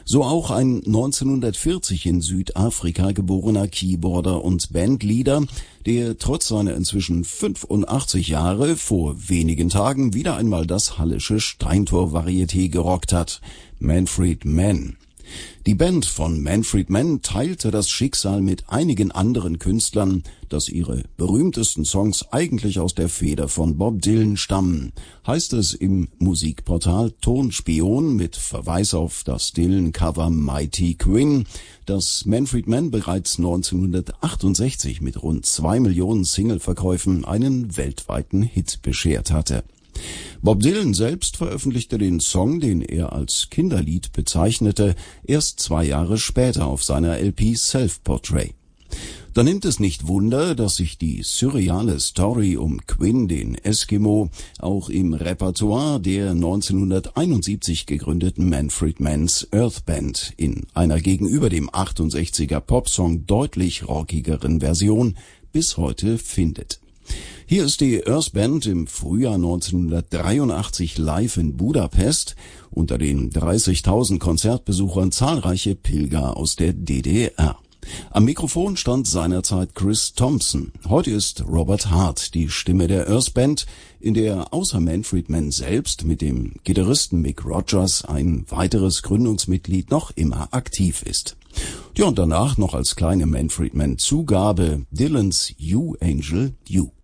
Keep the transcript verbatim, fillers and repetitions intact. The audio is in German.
So auch ein neunzehnhundertvierzig in Südafrika geborener Keyboarder und Bandleader, der trotz seiner inzwischen fünfundachtzig Jahre vor wenigen Tagen wieder einmal das hallische Steintor-Varieté gerockt hat. Manfred Mann. Die Band von Manfred Mann teilte das Schicksal mit einigen anderen Künstlern, dass ihre berühmtesten Songs eigentlich aus der Feder von Bob Dylan stammen, heißt es im Musikportal Tonspion mit Verweis auf das Dylan-Cover Mighty Quinn, das Manfred Mann bereits neunzehnhundertachtundsechzig mit rund zwei Millionen Singleverkäufen einen weltweiten Hit beschert hatte. Bob Dylan selbst veröffentlichte den Song, den er als Kinderlied bezeichnete, erst zwei Jahre später auf seiner L P Self-Portrait. Da nimmt es nicht Wunder, dass sich die surreale Story um Quinn, den Eskimo, auch im Repertoire der neunzehnhunderteinundsiebzig gegründeten Manfred Manns Earth Band in einer gegenüber dem achtundsechziger Popsong deutlich rockigeren Version bis heute findet. Hier ist die Earth Band im Frühjahr neunzehnhundertdreiundachtzig live in Budapest, unter den dreißigtausend Konzertbesuchern zahlreiche Pilger aus der D D R. Am Mikrofon stand seinerzeit Chris Thompson. Heute ist Robert Hart die Stimme der Earth Band, in der außer Manfred Mann selbst mit dem Gitarristen Mick Rogers ein weiteres Gründungsmitglied noch immer aktiv ist. Ja, und danach noch als kleine Manfred Mann Zugabe Dylans You Angel You.